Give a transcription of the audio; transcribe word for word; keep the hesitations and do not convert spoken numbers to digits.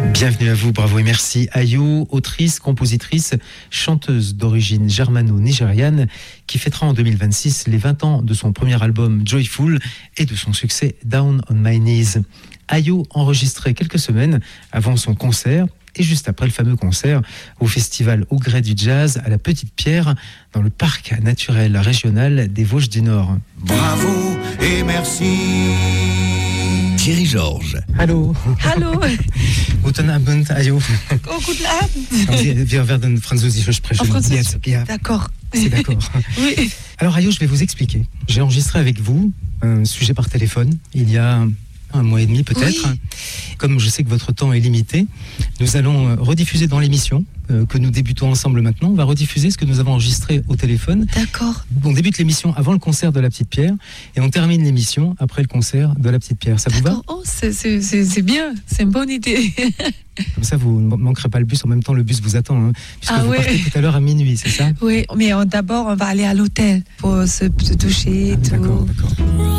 Bienvenue à vous, bravo et merci. Ayo, autrice, compositrice, chanteuse d'origine germano-nigériane, qui fêtera en deux mille vingt-six les vingt ans de son premier album Joyful et de son succès Down on My Knees. Ayo enregistré quelques semaines avant son concert et juste après le fameux concert au festival Au Gré du Jazz à la Petite Pierre dans le parc naturel régional des Vosges du Nord. Bravo et merci. Thierry Georges. Hallo. Hallo. Guten Abend, Ayo. Oh, guten Abend. Wir, wir werden Französisch sprechen. En Französisch. Ja. D'accord. C'est d'accord. Oui. Alors Ayo, je vais vous expliquer. J'ai enregistré avec vous un sujet par téléphone il y a un mois et demi peut-être. Oui. Comme je sais que votre temps est limité, nous allons rediffuser dans l'émission euh, que nous débutons ensemble maintenant. On va rediffuser ce que nous avons enregistré au téléphone. D'accord. On débute l'émission avant le concert de la Petite Pierre et on termine l'émission après le concert de la Petite Pierre. Ça vous va ? D'accord. Oh, c'est, c'est, c'est, c'est bien. C'est une bonne idée. Comme ça, vous ne manquerez pas le bus. En même temps, le bus vous attend. Hein, puisque Ah vous ouais. partez tout à l'heure à minuit, c'est ça ? Oui, mais on- d'abord, on va aller à l'hôtel pour se, se toucher et Ah, tout. D'accord, d'accord.